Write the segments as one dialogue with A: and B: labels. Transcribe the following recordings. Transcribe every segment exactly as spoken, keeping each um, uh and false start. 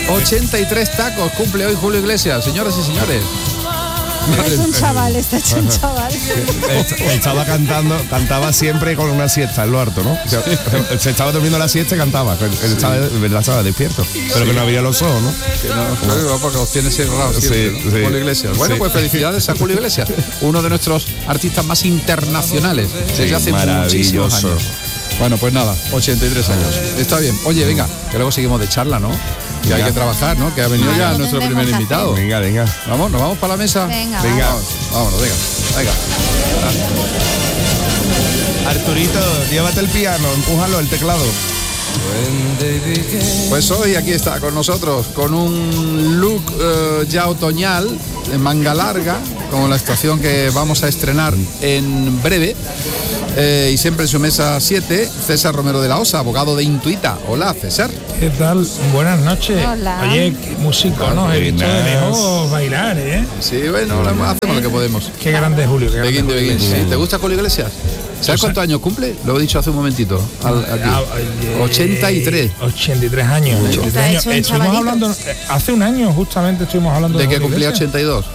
A: ochenta y tres tacos cumple hoy Julio Iglesias, señoras y señores.
B: Es un chaval, está hecho un chaval.
C: Estaba cantando, cantaba siempre con una siesta en lo harto, ¿no? Se, se estaba durmiendo la siesta y cantaba. Él estaba, verdad, estaba despierto, pero que no abría los ojos, ¿no?
A: Que no, claro, porque los tiene cerrados siempre,
C: Sí,
A: ¿no?
C: sí.
A: Julio Iglesias. Bueno,
C: Sí.
A: pues felicidades a Julio Iglesias, uno de nuestros artistas más internacionales desde
C: Sí,
A: hace muchísimos
C: maravilloso.
A: años. Bueno, pues nada, ochenta y tres años. Está bien. Oye, venga, que luego seguimos de charla, ¿no? Que hay que trabajar, ¿no? Que ha venido
B: Claro,
A: ya
B: lo
A: nuestro
B: tendremos
A: primer
B: que
A: invitado.
C: Venga, venga.
A: Vamos, nos vamos para la mesa.
B: Venga,
C: Venga.
B: vamos.
A: Vámonos, venga, venga.
C: Arturito, llévate el piano, empújalo, el teclado.
A: Pues hoy aquí está con nosotros, con un look eh, ya otoñal, de manga larga, como la estación que vamos a estrenar en breve. Eh, y siempre en su mesa siete, César Romero de la Osa, abogado de Intuita. Hola, César.
D: ¿Qué tal? Buenas noches.
B: Hola.
D: Oye, qué músico, ¿no? He visto de lejos bailar, ¿eh?
A: Sí, bueno, hacemos lo que podemos.
D: Qué grande Julio. Qué grande
A: Begin de
D: Julio
A: Begin.
D: Iglesias.
A: ¿Sí? ¿Te gusta Julio Iglesias? ¿Sabes cuántos años cumple? Lo he dicho hace un momentito. Al, aquí.
D: Ah, eh,
A: ochenta y tres.
D: ochenta y tres años. ochenta y tres
B: Está
D: años.
B: hecho un
D: Estuvimos
B: chavalito.
D: hablando, eh, hace un año justamente estuvimos hablando
A: ¿De
D: de
A: que
D: Julio
A: cumplía
D: Iglesias.
A: ochenta y dos?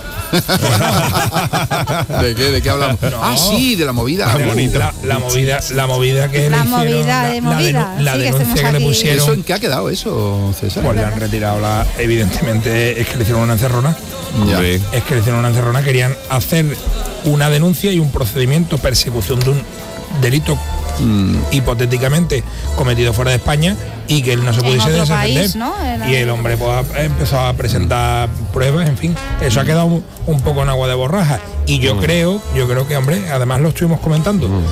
A: ¿De qué? ¿De qué hablamos?
D: No.
A: Ah, sí, de la movida.
D: La, la, la movida, la movida que
B: La
D: le hicieron,
B: movida
D: la,
B: de
D: la
B: movida,
D: denu- la
B: sí, que
D: denuncia
B: estemos
D: que le
B: aquí.
D: pusieron.
A: ¿Eso en qué ha quedado eso, César?
D: Pues le han retirado la, evidentemente es que le hicieron una encerrona.
A: Ya.
C: Hombre.
D: Es que le hicieron una encerrona, querían hacer una denuncia y un procedimiento, persecución de un delito
A: Mm.
D: hipotéticamente cometido fuera de España y que él no se
B: En
D: pudiese
B: otro
D: defender.
B: país, ¿no? Era-
D: Y el hombre pues, ha- empezó a presentar pruebas, en fin, eso ha quedado un, un poco en agua de borraja. Y yo creo, yo creo que, hombre, además lo estuvimos comentando, mm,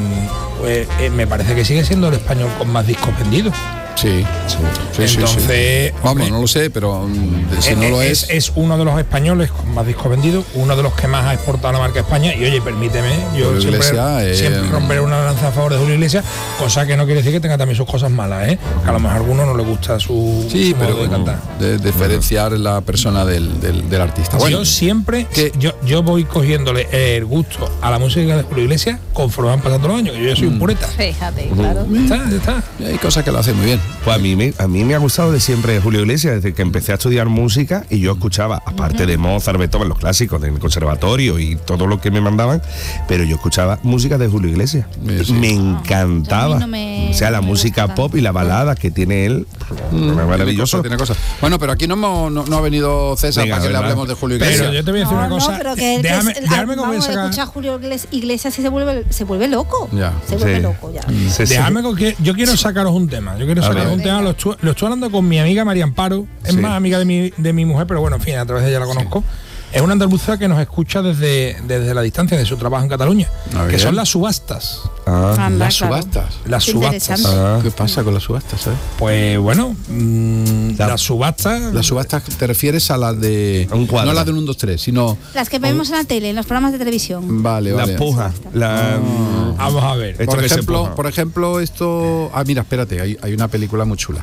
D: pues, eh, me parece que sigue siendo el español con más discos vendidos.
A: Sí, sí, sí, sí,
D: Entonces,
A: sí. Vamos,
D: hombre,
A: no lo sé, pero mm, si
D: Eh,
A: no lo
D: eh,
A: es,
D: es uno de los españoles con más discos vendidos, uno de los que más ha exportado la marca España. Y oye, permíteme, yo
A: Julio
D: siempre,
A: Iglesias, eh,
D: siempre romperé una lanza a favor de Julio Iglesias, cosa que no quiere decir que tenga también sus cosas malas, ¿eh? Que a lo mejor a alguno no le gusta su,
A: sí,
D: su
A: pero
D: modo de cantar.
A: de diferenciar la persona del, del, del artista. Bueno,
D: yo siempre,
A: que-
D: yo, yo voy cogiéndole el gusto a la música de Julio Iglesias conforme van pasando los años, que yo ya soy
A: Mm.
D: un pureta.
B: Fíjate, claro.
D: Ya está, ya está.
A: hay cosas que lo hacen muy bien.
C: Pues a mí, me, a mí me ha gustado de siempre Julio Iglesias, desde que empecé a estudiar música y yo escuchaba, aparte de Mozart, Beethoven, los clásicos del conservatorio y todo lo que me mandaban, pero yo escuchaba música de Julio Iglesias.
A: Sí, sí.
C: Me
B: A
C: encantaba.
B: mí no me-
C: o sea, la
B: no me
C: música
B: gusta
C: pop y la balada que tiene él, maravilloso.
A: Tiene cosas, tiene cosas. Bueno, pero aquí no, hemos- no, no ha venido César
C: Venga,
A: para que le
C: ¿verdad?
A: hablemos de Julio
D: Pero
A: Iglesias.
D: yo te voy a decir
B: No,
D: una cosa.
B: no, pero que,
D: déjame,
B: que es-
D: déjame que voy a
B: vamos,
D: sacar-
B: escucha a Julio Igles- Iglesias y se vuelve, se vuelve loco.
A: Ya.
B: Se vuelve
C: Sí.
B: loco ya.
C: Sí, sí.
D: Déjame con que yo quiero sacaros un tema. Yo quiero
C: A
D: sacaros
C: ver.
D: un tema. Lo estoy, lo estoy hablando con mi amiga María Amparo. Es
C: Sí.
D: más amiga de mi, de mi mujer, pero bueno, en fin, a través de ella la conozco. Es una andaluza que nos escucha desde, desde la distancia de su trabajo en Cataluña,
A: Ah,
D: que
A: bien.
D: son las subastas.
C: Ah,
B: Anda,
A: Las
B: claro.
A: subastas.
D: Las
B: Qué
D: subastas.
B: interesante.
C: ah.
A: ¿Qué pasa con las subastas, sabes?
D: Pues bueno, mm,
C: La-
D: las subastas.
A: Las subastas te refieres a las de.
C: A un cuadro.
A: No las del uno, dos, tres, sino.
B: Las que vemos en la tele, en los programas de televisión.
A: Vale,
C: La
A: vale.
C: puja. La,
D: Vamos a ver.
C: Esto
A: Por
C: que se
A: ejemplo,
C: puja.
A: por ejemplo, esto. Ah, mira, espérate, hay, hay una película muy chula.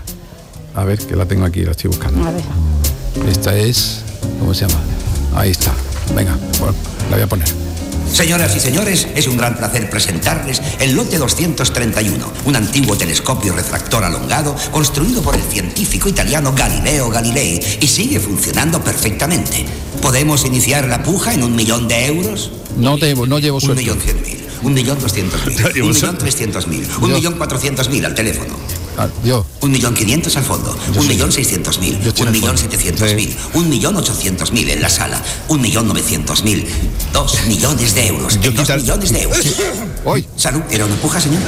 A: A ver, que la tengo aquí, la estoy buscando.
B: A ver.
A: Esta es. ¿Cómo se llama? Ahí está. Venga, bueno, la voy a poner.
E: Señoras y señores, es un gran placer presentarles el lote doscientos treinta y uno, un antiguo telescopio refractor alongado construido por el científico italiano Galileo Galilei y sigue funcionando perfectamente. ¿Podemos iniciar la puja en un millón de euros?
A: No, te, no llevo
E: Un
A: suerte.
E: millón cien mil, un millón doscientos mil, un millón trescientos mil, un
A: Yo-
E: millón cuatrocientos mil al teléfono.
A: Ah, yo.
E: Un millón quinientos al fondo, un millón seiscientos mil,
A: Yo estoy
E: un
A: al
E: millón
A: fondo.
E: setecientos mil, un millón ochocientos mil en la sala, un millón novecientos mil, dos millones de euros,
C: Yo
E: en dos
C: quitar-
E: millones de euros.
A: Hoy.
E: Salud, ¿era una puja, señor?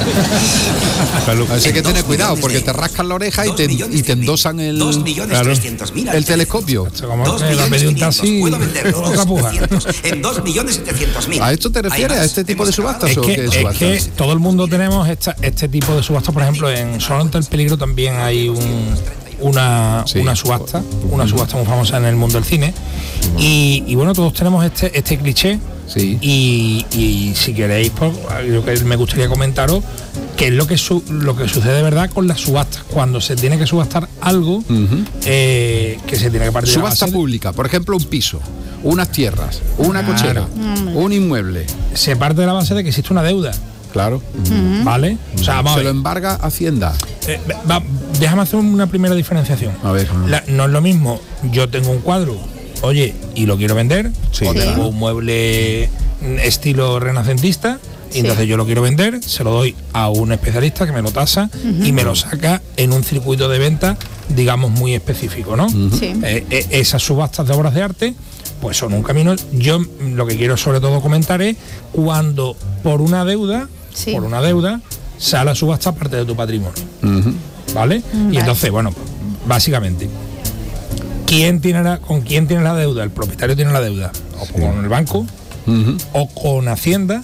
A: Así que
E: En
A: ten
E: dos
A: cuidado,
E: millones
A: porque
E: de
A: te
E: euros.
A: rascan la oreja y
E: Dos
A: te,
E: millones
A: y te
E: cien mil,
A: endosan el,
E: dos millones
D: Claro.
E: trescientos mil al
A: el
E: teléfono.
A: telescopio.
D: Esto como
E: Dos
D: que le ha
E: millones
D: pedido un
E: quinientos,
D: taxi.
E: puedo venderlo,
D: Otra
E: dos
D: puja.
E: setecientos, en dos millones setecientos mil.
A: ¿A esto te refieres, a este tipo de subastas?
D: Es
A: ¿O
D: que,
A: qué
D: es
A: subastas?
D: que todo el mundo tenemos esta, este tipo de subastas. Por ejemplo, en Solo ante el peligro también hay un, una,
A: Sí.
D: una subasta, una subasta muy famosa en el mundo del cine. Y, y bueno, todos tenemos este, este cliché.
A: Sí.
D: Y, y si queréis, pues, lo que me gustaría comentaros, que es lo que, su, lo que sucede de verdad con las subastas. Cuando se tiene que subastar algo, eh, que se tiene que partir de la
A: Subasta
D: base-
A: pública, por ejemplo, un piso, unas tierras, una
D: Claro.
A: cochera, un inmueble.
D: se parte de la base de que existe una deuda.
A: Claro.
B: Mm.
D: ¿Vale? O sea, vamos a
A: Se lo
D: ver.
A: embarga Hacienda.
D: Eh, va, déjame hacer una primera diferenciación.
A: A ver.
D: La- no es lo mismo, yo tengo un cuadro, oye, y lo quiero vender,
C: Sí.
D: o
B: Sí.
D: tengo un mueble mm, estilo renacentista, y
B: Sí.
D: entonces yo lo quiero vender, se lo doy a un especialista que me lo tasa y me lo saca en un circuito de venta, digamos, muy específico, ¿no?
B: Sí.
D: Eh, eh, esas subastas de obras de arte, pues son un camino. Yo mm, lo que quiero sobre todo comentar es cuando por una deuda,
B: Sí.
D: por una deuda, sale a subasta parte de tu patrimonio.
A: Ujú.
D: ¿Vale? Y
B: vale.
D: entonces, bueno, básicamente, ¿quién tiene la, ¿con quién tiene la deuda? El propietario tiene la deuda, o con el banco,
A: Ujú.
D: o con Hacienda,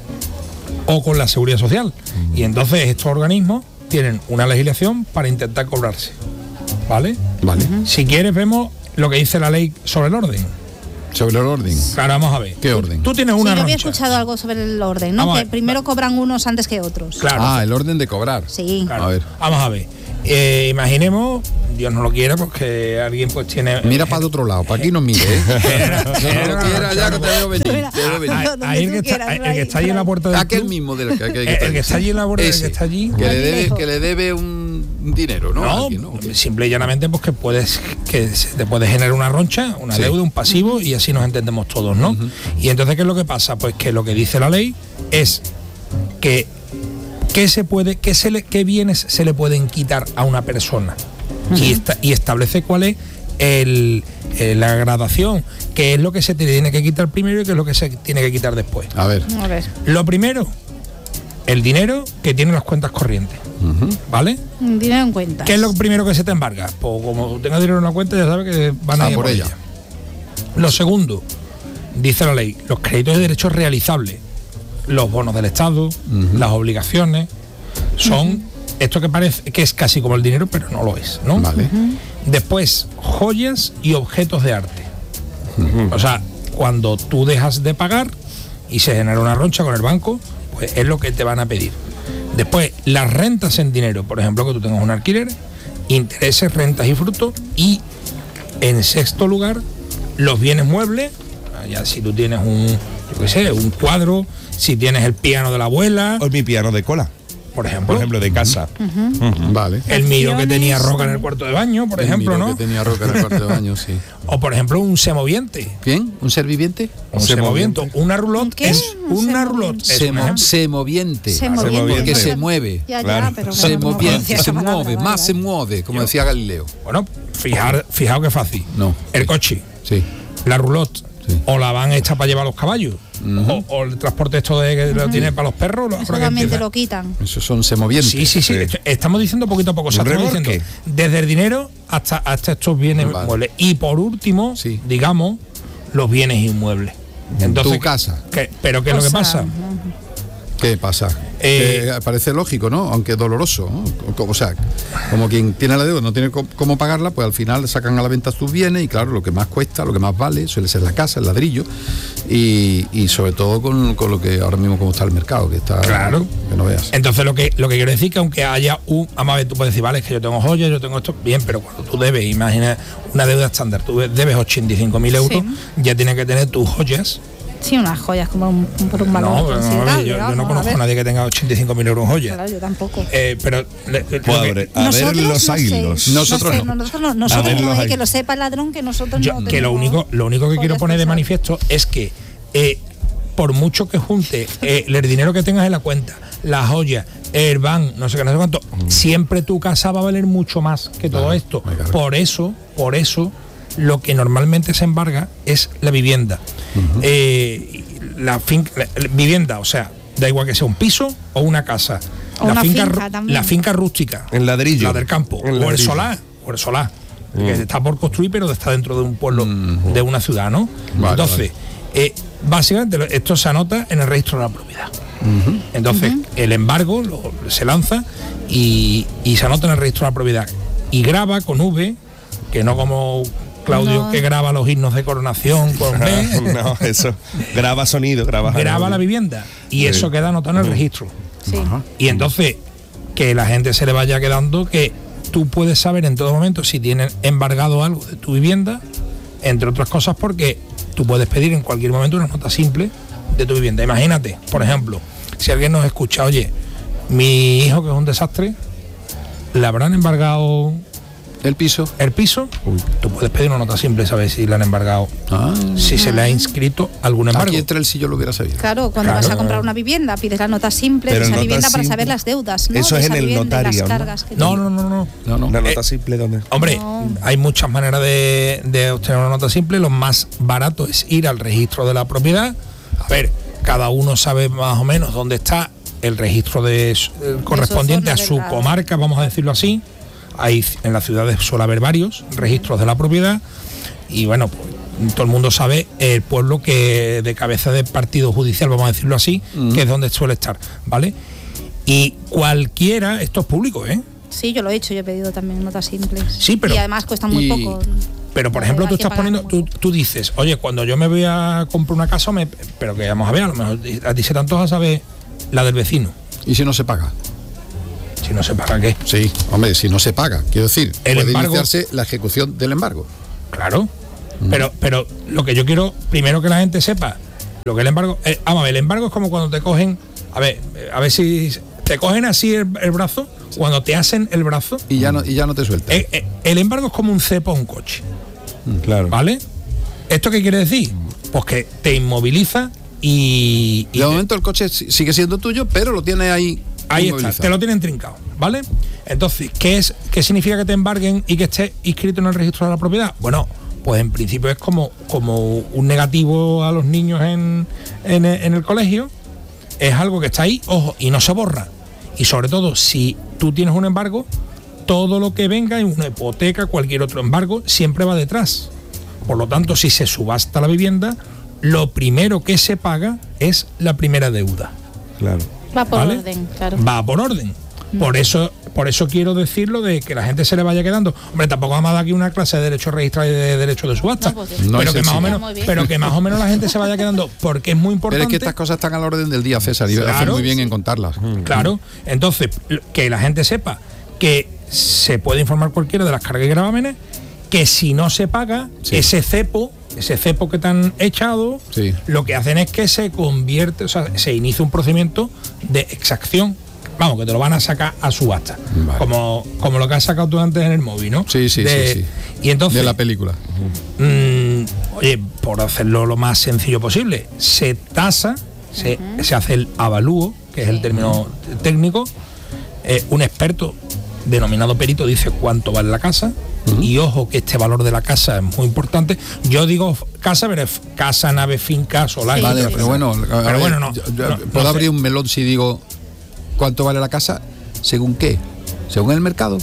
D: o con la Seguridad Social. Y entonces estos organismos tienen una legislación para intentar cobrarse. ¿Vale?
A: Vale.
D: Si quieres, vemos lo que dice la ley sobre el orden.
A: Sobre el orden.
D: Ahora vamos a ver.
A: ¿Qué orden?
D: Tú tienes
B: Sí,
D: una
B: yo había
D: roncha.
B: escuchado algo sobre el orden, ¿no?
D: Vamos a
B: Que
D: ver.
B: primero cobran unos antes que otros.
D: Claro.
A: Ah, el orden de cobrar.
B: Sí.
D: Claro.
A: A ver.
D: Vamos a ver. Eh, imaginemos, Dios no lo quiera, porque alguien pues tiene.
A: Mira para el otro lado, para aquí no mire, ¿eh? No lo quiera ya que te veo venir.
B: Mira,
A: Te veo venir.
B: ah,
D: Ahí, ahí el
B: donde
D: que
B: tú
D: está,
B: quieras,
D: el que
B: ahí,
D: está allí en la
B: por
D: puerta del
A: Aquel
D: club,
A: mismo del que, que,
D: El- el que está allí en la borda, el que
A: Ese,
D: está allí.
A: Que le
B: Allí
A: debe,
B: lejos.
A: que le debe un dinero, ¿no?
D: No,
A: Alguien, ¿no?
D: simple y llanamente pues que puedes que se te puede generar una roncha, una
A: Sí.
D: deuda, un pasivo, y así nos entendemos todos, ¿no? Y entonces, ¿qué es lo que pasa? Pues que lo que dice la ley es que qué se puede, qué se le, qué bienes se le pueden quitar a una persona. Y, esta- y establece cuál es el, eh, la gradación, qué es lo que se te tiene que quitar primero y qué es lo que se tiene que quitar después.
A: A ver.
B: A ver.
D: Lo primero, el dinero que tienen las cuentas corrientes,
A: Ujú.
D: ¿vale?
B: Dinero en cuenta.
D: ¿Qué es lo primero que se te embarga? Pues como tengas dinero en la cuenta, ya sabes que van a
A: Ah,
D: ir
A: por ella.
D: Lo segundo, dice la ley, los créditos de derechos realizables, los bonos del Estado, las obligaciones, son esto que parece que es casi como el dinero, pero no lo es, ¿no?
A: Vale.
D: Después, joyas y objetos de arte. O sea, cuando tú dejas de pagar y se genera una roncha con el banco, pues es lo que te van a pedir. Después, las rentas en dinero, por ejemplo, que tú tengas un alquiler, intereses, rentas y frutos. Y en sexto lugar, los bienes muebles. Ya si tú tienes un, yo qué sé, un cuadro, si tienes el piano de la abuela,
C: O mi piano de cola,
D: por ejemplo.
C: por ejemplo, de casa.
A: Vale.
D: El mío que
B: Acciones.
D: tenía roca en el cuarto de baño, por
A: El
D: ejemplo,
A: miro
D: ¿no?
A: que tenía roca en el cuarto de baño, sí.
D: O por ejemplo, un semoviente.
A: ¿Quién? ¿Un ser viviente?
D: Un
C: semoviente.
D: semoviente. Una roulotte
B: ¿Qué?
D: es
B: Un
D: una
B: semoviente.
D: roulotte. Es un
A: Semo-
D: ejemplo.
A: semoviente.
B: Semoviente.
A: Porque se mueve.
B: Ya, ya,
C: Claro.
B: pero
A: Se
B: no- no
A: mueve,
B: conocía
A: se
B: esa palabra,
A: mueve,
B: vale,
A: más se
B: vale.
A: mueve, como decía Galileo.
D: Bueno, fijar, fijaos qué fácil.
A: No.
D: El coche,
A: Sí.
D: la roulotte,
A: Sí.
D: o la van hecha para llevar los caballos, o, o el transporte esto de que lo tiene para los perros. Lo,
B: Eso
D: ahora que
B: también te
D: empieza-
B: lo quitan.
A: Esos son semovientes.
D: Sí, sí, sí.
C: Sí.
D: Esto- Estamos diciendo poquito a poco. O sea,
C: Un
D: estamos
C: remolque.
D: diciendo desde el dinero hasta, hasta estos bienes
A: Vale.
D: inmuebles. Y por último,
A: Sí.
D: digamos, los bienes inmuebles. Entonces,
A: Tu casa.
D: ¿qué- ¿Pero qué es lo que
B: O sea,
D: pasa?
A: ¿Qué pasa?
D: Eh,
A: Que parece lógico, ¿no? Aunque doloroso, ¿no? O o sea, como quien tiene la deuda no tiene co- cómo pagarla, pues al final sacan a la venta sus bienes y claro, lo que más cuesta, lo que más vale, suele ser la casa, el ladrillo y, y sobre todo con, con lo que ahora mismo como está el mercado, que está...
D: Claro.
A: Que no veas.
D: Entonces lo que lo que quiero decir que aunque haya un, vamos a ver, tú puedes decir, vale, es que yo tengo joyas, yo tengo esto, bien, pero cuando tú debes, imagina una deuda estándar, tú debes ochenta y cinco mil euros,
B: Sí.
D: ya tienes que tener tus joyas.
B: Sí, unas joyas como un, por un valor
D: No, pero no, a ver,
B: considerable.
D: yo, yo no
B: vamos,
D: conozco a
B: ver.
D: nadie que tenga ochenta y cinco mil euros en joyas.
B: Claro, yo tampoco.
D: Eh, pero le- le- lo
C: Pues
D: que-
C: a ver, a ver los
B: no sé,
C: águilos.
A: Nosotros
B: no. sé,
A: no.
B: Nosotros no, nosotros
C: ver
B: no,
C: los
B: eh, que
C: águilos.
B: lo sepa el ladrón que nosotros
D: yo-
B: no
D: que lo
B: tenemos
D: único lo único que quiero
B: joyas
D: poner de
B: pesadas.
D: manifiesto es que eh, por mucho que junte eh, el dinero que tengas en la cuenta, las joyas, el van, no sé qué, no sé cuánto, siempre tu casa va a valer mucho más que todo
A: Claro,
D: esto.
A: muy claro.
D: Por eso, por eso, lo que normalmente se embarga es la vivienda. Eh, la, fin- la- la vivienda, o sea, da igual que sea un piso o una casa.
B: O
D: la
B: una
D: finca,
B: finca
D: ru-
B: también.
D: la finca rústica.
C: En ladrillo.
D: La del campo.
C: En
D: O el
C: ladrillo.
D: solar. O el solar. Que está por construir, pero está dentro de un pueblo, de una ciudad, ¿no?
A: Vale,
D: Entonces, eh, básicamente lo- esto se anota en el registro de la propiedad. Entonces, el embargo lo- se lanza y, y se anota en el registro de la propiedad. Y graba con V, que no como Claudio
B: No.
D: que graba los himnos de coronación con B,
C: No, eso. Graba sonido, graba.
D: graba la vivienda. Y eso queda anotado en el registro.
B: Sí.
D: Y entonces, que la gente se le vaya quedando que tú puedes saber en todo momento si tienen embargado algo de tu vivienda, entre otras cosas porque tú puedes pedir en cualquier momento una nota simple de tu vivienda. Imagínate, por ejemplo, si alguien nos escucha, oye, mi hijo que es un desastre, ¿le habrán embargado
A: el piso?
D: El piso, Uy. Tú puedes pedir una nota simple, ¿sabes? Si le han embargado, ah. si se le ha inscrito algún embargo.
A: Aquí entre el si yo lo hubiera sabido.
B: Claro, cuando claro. vas a comprar una vivienda, pides la nota simple Pero de esa vivienda simple, para saber las deudas, ¿no?
C: Eso
B: de
C: es en el notario,
D: ¿no? No, no, no, no,
C: no, no. ¿La nota
D: eh,
C: simple dónde?
D: Hombre, no. hay muchas maneras de, de obtener una nota simple. Lo más barato es ir al registro de la propiedad. A ver, cada uno sabe más o menos dónde está el registro de, eh, correspondiente a su comarca, vamos a decirlo así. Hay, en las ciudades suele haber varios registros de la propiedad y bueno, pues, todo el mundo sabe el pueblo que de cabeza de partido judicial, vamos a decirlo así, uh-huh. que es donde suele estar, ¿vale? Y cualquiera, esto es público, ¿eh?
B: Sí, yo lo he hecho, yo he pedido también notas simples.
D: Sí, pero...
B: Y además cuesta muy y, poco.
D: Pero por ejemplo, tú estás poniendo, tú, tú dices, oye, cuando yo me voy a comprar una casa, me, pero que vamos a ver, a lo mejor a ti se te antoja saber la del vecino.
A: ¿Y si no se paga?
D: Si no se paga, ¿qué?
A: Sí, hombre, si no se paga, quiero decir,
D: el
A: puede
D: embargo,
A: iniciarse la ejecución del embargo.
D: Claro, mm. pero pero lo que yo quiero, primero que la gente sepa, lo que el embargo, eh, vamos a ver, el embargo es como cuando te cogen, a ver, a ver si te cogen así el, el brazo, cuando te hacen el brazo.
A: Y ya no, y ya no te sueltan.
D: Eh, eh, el embargo es como un cepo a un coche.
C: Mm, claro.
D: ¿Vale? ¿Esto qué quiere decir? Pues que te inmoviliza y... y
A: de
D: te,
A: momento el coche sigue siendo tuyo, pero lo tienes ahí...
D: Ahí está, te lo tienen trincado, ¿vale? Entonces, ¿qué es qué significa que te embarguen y que esté inscrito en el registro de la propiedad? Bueno, pues en principio es como, como un negativo a los niños en, en, en el colegio. Es algo que está ahí, ojo, y no se borra. Y sobre todo, si tú tienes un embargo, todo lo que venga en una hipoteca, cualquier otro embargo, siempre va detrás. Por lo tanto, si se subasta la vivienda, lo primero que se paga es la primera deuda.
C: Claro.
B: Va por
D: ¿vale?
B: orden, claro.
D: Va por orden. Por eso, por eso quiero decirlo de que la gente se le vaya quedando. Hombre, tampoco vamos a dar aquí una clase de derecho registral y de derecho de subasta. No, pues,
A: no
D: pero, que más o
A: menos,
D: pero que más o menos la gente se vaya quedando, porque es muy importante.
A: Pero es que estas cosas están a la orden del día, César, y
D: claro,
A: hacen muy bien en contarlas.
D: Claro. Entonces, que la gente sepa que se puede informar cualquiera de las cargas y gravámenes, que si no se paga, sí. ese cepo, ese cepo que te han echado,
A: sí.
D: lo que hacen es que se convierte, o sea, se inicia un procedimiento de exacción. Vamos, que te lo van a sacar a subasta. Vale. Como, como lo que has sacado tú antes en el móvil, ¿no?
A: Sí, sí,
D: de,
A: sí, sí.
D: Y entonces,
A: de la película.
D: Mmm, oye, por hacerlo lo más sencillo posible, se tasa, se, uh-huh. se hace el avalúo, que es el término técnico. Eh, un experto denominado perito dice cuánto vale la casa. Uh-huh. Y ojo que este valor de la casa es muy importante. Yo digo casa, pero es casa, nave, finca, solar.
A: Sí, vale, pero, pero bueno,
D: pero ver, bueno no,
A: yo, yo,
D: no,
A: puedo
D: no
A: abrir
D: sé.
A: un melón si digo cuánto vale la casa, según qué, según el mercado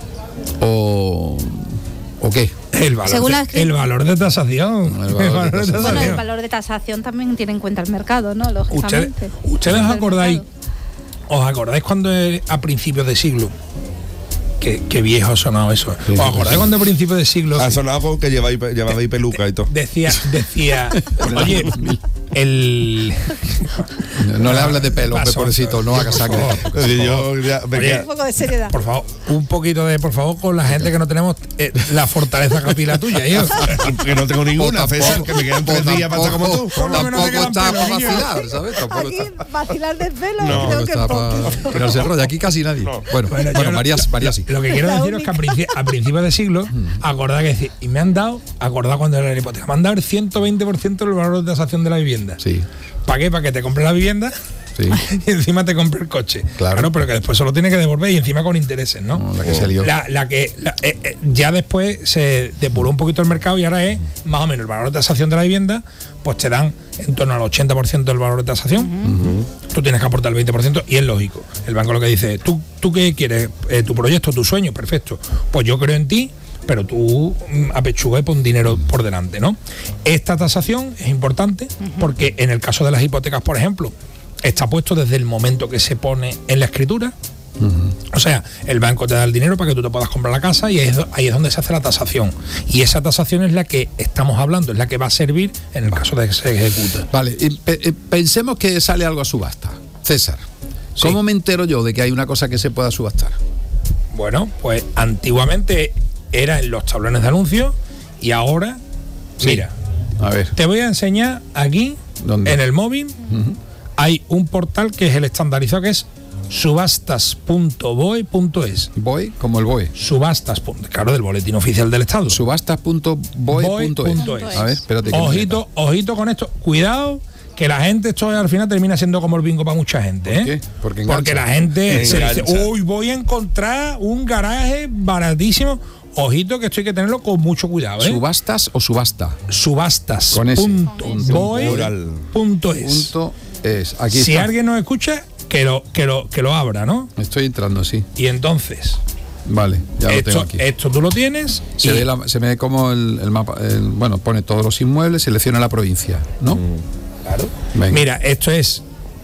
A: o o qué.
D: El valor, de, el valor de tasación.
A: El valor
D: el valor
A: de tasación.
B: Bueno, el valor de tasación también tiene en cuenta el mercado, ¿no? Lógicamente.
D: Ustedes, ustedes os acordáis, os acordáis cuando a principios de siglo. Qué, qué viejo ha sonado eso. Sí, ¿Os acordáis sí. cuando a principios de siglo?
C: Ha sonado porque lleváis, llevabais peluca y todo.
D: Decía, decía, oye, el...
A: No, no le hables de pelo, Paso, pobrecito, no hagas sangre.
D: Yo, ya, oye, un poco de seriedad. Por favor, un poquito de, por favor, con la gente que no tenemos eh, la fortaleza capilar tuya, yo.
C: Que no tengo ninguna, César, que me quedan tres días para estar como tú.
A: Tampoco está para vacilar, ¿sabes?
B: Aquí vacilar de pelo,
A: no,
B: creo
A: no
B: que
A: está para tirarse el rollo. Aquí casi nadie.
C: No.
A: Bueno, bueno, bueno María, María sí.
D: Lo que quiero decir es que a, principi a principios de siglo, acordad que decir, y me han dado, acordad cuando era la hipoteca, me han dado el ciento veinte por ciento del valor de tasación de la vivienda.
A: Sí.
D: ¿Para qué? Para que te compres la vivienda sí. y encima te compres el coche.
A: Claro.
D: claro, pero que después se lo tiene que devolver y encima con intereses, ¿no?
A: no la que se lió.
D: La, la que la, eh, eh, ya después se depuró un poquito el mercado y ahora es más o menos el valor de tasación de la vivienda, pues te dan en torno al ochenta por ciento del valor de tasación. Uh-huh. Tú tienes que aportar el veinte por ciento y es lógico. El banco lo que dice, ¿tú, tú qué quieres? Eh, ¿Tu proyecto, tu sueño? Perfecto. Pues yo creo en ti, pero tú apechuga y pon dinero por delante, ¿no? Esta tasación es importante uh-huh. porque en el caso de las hipotecas, por ejemplo, está puesto desde el momento que se pone en la escritura. Uh-huh. O sea, el banco te da el dinero para que tú te puedas comprar la casa y ahí es, ahí es donde se hace la tasación. Y esa tasación es la que estamos hablando, es la que va a servir en el caso de que se ejecute.
A: Vale, y pe pensemos que sale algo a subasta. César, ¿cómo sí. me entero yo de que hay una cosa que se pueda subastar?
D: Bueno, pues antiguamente era en los tablones de anuncios y ahora, sí. mira,
A: a ver.
D: Te voy a enseñar aquí, ¿dónde? En el móvil, uh-huh. hay un portal que es el estandarizado, que es subastas punto b o e punto es.
A: B O E como el B O E.
D: Subastas, claro, del boletín oficial del Estado.
A: subastas punto b o e punto es. A ver, espérate.
D: Ojito, ojito con esto. Cuidado, que la gente, esto al final termina siendo como el bingo para mucha gente. ¿eh?
A: ¿Por qué? Porque,
D: Porque la gente se dice, uy, voy a encontrar un garaje baratísimo. Ojito, que esto hay que tenerlo con mucho cuidado. ¿eh?
A: ¿Subastas o subasta?
D: Subastas.
A: Con ese.
D: Punto b o e punto es.
A: Punto es. Aquí
D: si
A: está.
D: alguien nos escucha, que lo, que lo, que lo abra, ¿no?
A: Estoy entrando, sí.
D: Y entonces.
A: Vale, ya
D: esto,
A: lo tengo aquí.
D: Esto tú lo tienes.
A: Se, ve, la, se ve como el, el mapa. El, bueno, pone todos los inmuebles, selecciona la provincia, ¿no? Mm,
D: claro. Venga. Mira, esto es.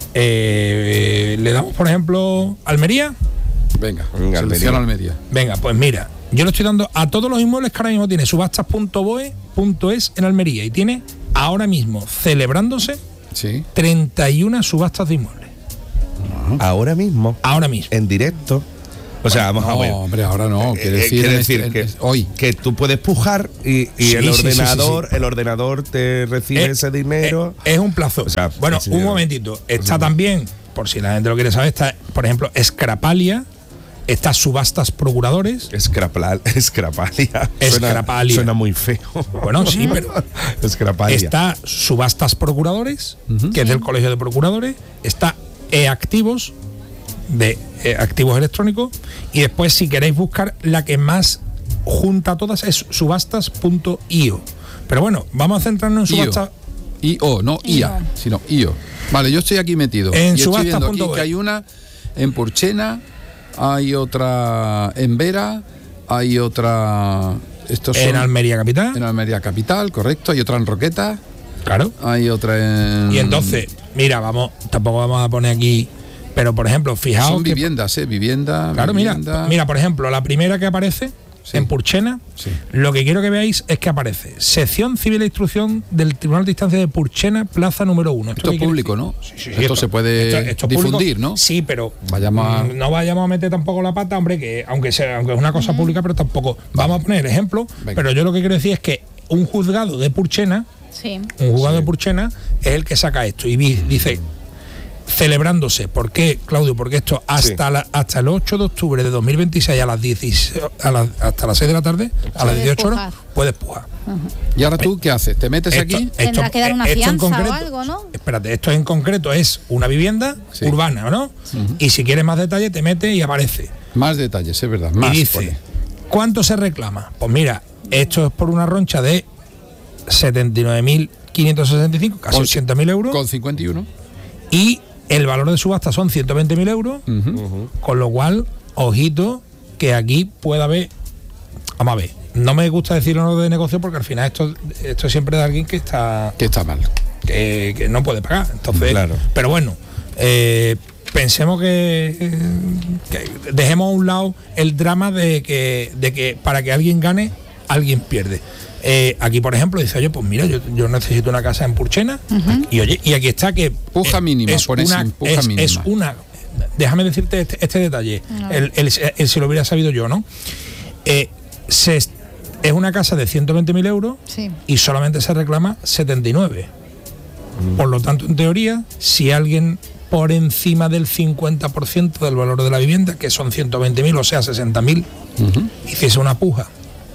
D: Eh, le damos, por ejemplo, Almería.
A: Venga, Venga selecciona Almería.
D: Almería. Venga, pues mira. Yo le estoy dando a todos los inmuebles que ahora mismo tiene subastas punto b o e punto es en Almería y tiene ahora mismo celebrándose
A: sí.
D: treinta y una subastas de inmuebles.
C: Uh-huh. Ahora mismo.
D: Ahora mismo.
C: En directo. O sea, vamos
A: no,
C: a ver.
A: hombre, ahora no. Quiere
C: eh,
A: decir,
C: quiere
A: en
C: decir
A: este,
C: que,
A: en, hoy.
C: que tú puedes pujar y, y
D: sí,
C: el
D: sí,
C: ordenador,
D: sí, sí, sí.
C: el ordenador te recibe
D: eh,
C: ese dinero.
D: Eh, es un plazo. O sea, bueno, un momentito. Está sí. también, por si la gente lo quiere saber, está, por ejemplo, Escrapalia. Está subastas procuradores.
C: Escrapal, escrapalia.
D: Escrapalia.
C: Suena, suena muy feo.
D: Bueno, sí, pero.
C: Escrapalia.
D: Está subastas procuradores, uh-huh. que es del Colegio de Procuradores. Está e-activos, de eh, activos electrónicos. Y después, si queréis buscar, la que más junta todas es subastas punto i o. Pero bueno, vamos a centrarnos en subastas.
A: I O, no I A, sino I O. Vale, yo estoy aquí metido.
D: En
A: y
D: subastas.
A: Estoy viendo aquí que hay una en Purchena. Hay otra en Vera, hay otra... Estos son
D: en Almería Capital.
A: En Almería Capital, correcto. Hay otra en Roqueta.
D: Claro.
A: Hay otra en...
D: Y entonces, mira, vamos, tampoco vamos a poner aquí... Pero, por ejemplo, fijaos...
A: Son viviendas, que, ¿eh? Vivienda,
D: Claro,
A: vivienda.
D: mira, mira, por ejemplo, la primera que aparece... Sí. En Purchena, sí. Lo que quiero que veáis es que aparece Sección Civil de Instrucción del Tribunal de Instancia de Purchena, plaza número uno.
A: Esto, esto es público, ¿no?
D: Sí, sí,
A: esto,
D: esto
A: se puede esto, esto difundir,
D: público,
A: ¿no?
D: Sí, pero
A: vayamos a...
D: no vayamos a meter tampoco la pata, hombre, que aunque sea, aunque es una cosa uh-huh. pública, pero tampoco. Vale. Vamos a poner ejemplo, Venga. Pero yo lo que quiero decir es que un juzgado de Purchena,
B: sí.
D: un juzgado
A: sí.
D: de Purchena es el que saca esto y dice... celebrándose. ¿Por qué, Claudio? Porque esto hasta sí. la, hasta el ocho de octubre de dos mil veintiséis a las dieciséis, a la, hasta las seis de la tarde, a las dieciocho horas, puedes pujar.
B: Uh-huh.
A: ¿Y ahora tú qué haces? ¿Te metes
D: esto,
A: aquí?
D: Esto,
B: Tendrá que dar una fianza concreto, o algo, ¿no?
D: Espérate, esto en concreto es una vivienda sí. urbana, ¿no? Uh-huh. Y si quieres más detalle, te metes y aparece.
A: Más detalles, es verdad. Más,
D: y dice, pone. ¿Cuánto se reclama? Pues mira, esto es por una roncha de setenta y nueve mil quinientos sesenta y cinco, casi ochenta mil euros.
A: Con cincuenta y uno.
D: Y el valor de subasta son ciento veinte mil euros,
A: uh-huh. Uh-huh.
D: Con lo cual, ojito, que aquí pueda haber... Vamos a ver, no me gusta decir uno de negocio porque al final esto, esto es siempre de alguien que está...
A: Que está mal.
D: Que, que no puede pagar. Entonces,
C: claro.
D: Pero bueno, eh, pensemos que, que dejemos a un lado el drama de que, de que para que alguien gane, alguien pierde. Eh, aquí, por ejemplo, dice, oye, pues mira, yo, yo necesito una casa en Purchena, uh-huh. y oye, y aquí está que
A: puja mínima,
D: es,
A: por
D: una,
A: eso, puja
D: es,
A: mínima.
D: es una, déjame decirte este, este detalle, no. el, el, el, el, si lo hubiera sabido yo, ¿no? Eh, se, es una casa de ciento veinte mil euros
B: sí.
D: Y solamente se reclama setenta y nueve. Mm. Por lo tanto, en teoría, si alguien por encima del cincuenta por ciento del valor de la vivienda, que son ciento veinte mil, o sea, sesenta mil, uh-huh. hiciese una puja,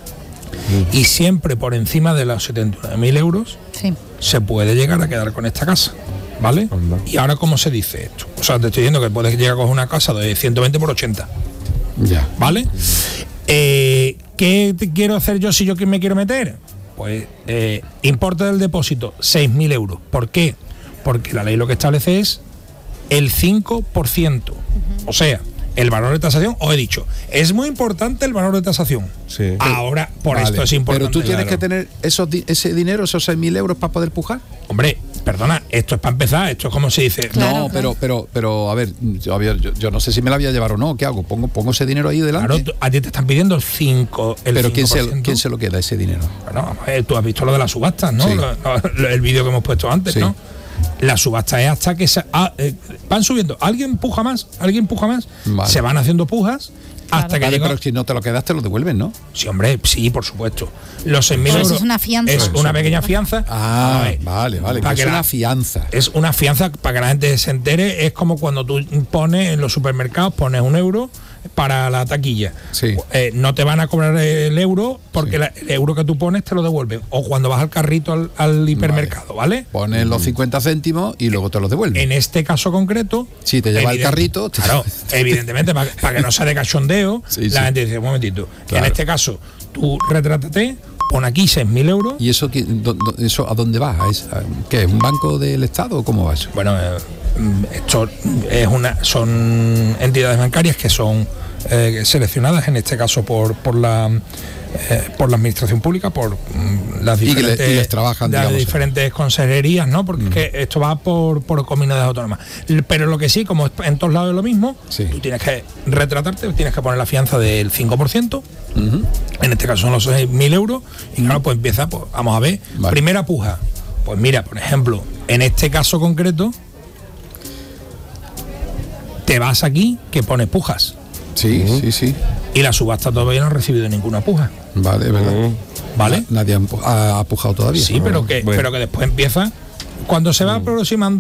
D: y siempre por encima de los setenta y nueve mil euros,
B: sí.
D: se puede llegar a quedar con esta casa, ¿vale? Anda. Y ahora, ¿cómo se dice esto? O sea, te estoy diciendo que puedes llegar con una casa de ciento veinte por ochenta.
A: Ya.
D: ¿Vale? Eh, ¿Qué quiero hacer yo si yo me quiero meter? Pues, eh, importe del depósito, seis mil euros. ¿Por qué? Porque la ley lo que establece es el cinco por ciento. Uh-huh. O sea, el valor de tasación, os he dicho, es muy importante el valor de tasación.
C: Sí.
D: Ahora, por
A: vale.
D: esto es importante.
A: Pero tú tienes
D: claro.
A: que tener esos, ese dinero, esos seis mil euros para poder pujar.
D: Hombre, perdona, esto es para empezar, esto es como se dice.
A: Claro, no, claro. pero, pero, pero, a ver, yo, a ver yo, yo no sé si me la voy a llevar o no, ¿qué hago? ¿Pongo, pongo ese dinero ahí delante?
D: Claro, a ti te están pidiendo el cinco por ciento.
A: Pero ¿quién se, ¿quién se lo queda ese dinero?
D: Bueno, tú has visto lo de las subastas, ¿no?
A: Sí.
D: Lo, lo, el vídeo que hemos puesto antes, sí. ¿no? La subasta es hasta que se, ah, eh, van subiendo. Alguien puja más, alguien puja más. Vale. Se van haciendo pujas hasta que
A: vale,
D: llegó...
A: pero si no te lo quedas, te lo devuelven, ¿no?
D: Sí, hombre, sí, por supuesto. Los seis mil
B: Pues
D: euros
B: es una fianza.
D: es una pequeña fianza.
A: Ah,
D: ver,
A: vale, vale,
D: para
A: que
D: que
A: es
D: la-
A: una fianza.
D: Es una fianza para que la gente se entere. Es como cuando tú pones en los supermercados, pones un euro para la taquilla.
A: Sí.
D: Eh, no te van a cobrar el euro porque
A: Sí.
D: la- el euro que tú pones te lo devuelven. O cuando vas al carrito al, al hipermercado, ¿vale?
A: Pones los cincuenta céntimos y luego te los devuelven.
D: En este caso concreto,
A: Si te lleva el
D: evidente-
A: carrito, te-
D: claro, evidentemente, para, para que no sea de cachondeo,
A: Sí,
D: la
A: sí.
D: gente dice, un momentito,
A: Claro.
D: en este caso, tú retrátate, pon aquí seis mil euros.
A: ¿Y eso, qué- do- do- eso a dónde va? ¿Es, a- ¿Qué es un banco del Estado o cómo va eso?
D: Bueno, eh, esto es una, son entidades bancarias que son eh, seleccionadas, en este caso por, por la eh, por la administración pública, por mm, las
A: Y que le-
D: diferentes,
A: y les trabajan,
D: las
A: digamos.
D: diferentes consejerías, ¿no? Porque es que esto va por, por comunidades autónomas. L- Pero lo que sí, como es en todos lados es lo mismo,
A: Sí.
D: tú tienes que retratarte, tienes que poner la fianza del cinco por ciento.
A: Ujú.
D: En este caso son los seis mil euros. Y claro, pues empieza, pues vamos a ver.
A: Vale.
D: Primera puja. Pues mira, por ejemplo, en este caso concreto, te vas aquí que pone pujas.
A: Sí, sí, sí.
D: Y la subasta todavía no ha recibido ninguna puja.
A: Vale, es verdad.
D: ¿Vale?
A: Na- Nadie ha, empu- ha- ha pujado todavía.
D: Sí, pero que,
C: Bueno.
D: pero que después empieza. Cuando se va aproximando